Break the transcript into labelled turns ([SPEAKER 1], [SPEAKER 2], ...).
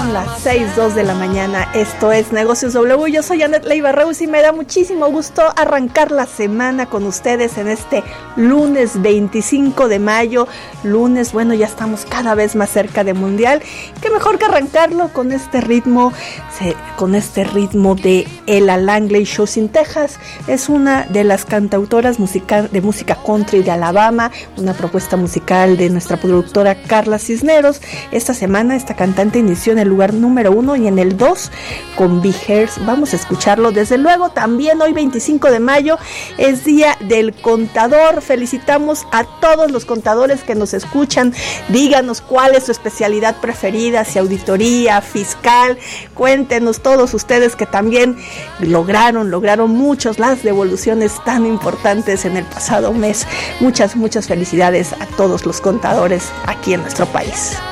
[SPEAKER 1] Son las 6:02 de la mañana. Esto es Negocios W. Yo soy Annette Leiva Reus y me da muchísimo gusto arrancar la semana con ustedes en este lunes 25 de mayo. Lunes, bueno, ya estamos cada vez más cerca de Mundial. Qué mejor que arrancarlo con este ritmo, de Ella Langley. Shows in Texas es una de las cantautoras de música country de Alabama, una propuesta musical de nuestra productora Carla Cisneros. Esta semana esta cantante inició en el lugar número 1 y en el 2 con Big Hairs. Vamos a escucharlo. Desde luego también hoy 25 de mayo es Día del Contador. Felicitamos a todos los contadores que nos escuchan. Díganos cuál es su especialidad preferida, si auditoría, fiscal. Cuéntenos todos ustedes que también lograron muchos las devoluciones tan importantes en el pasado mes. Muchas felicidades a todos los contadores aquí en nuestro país.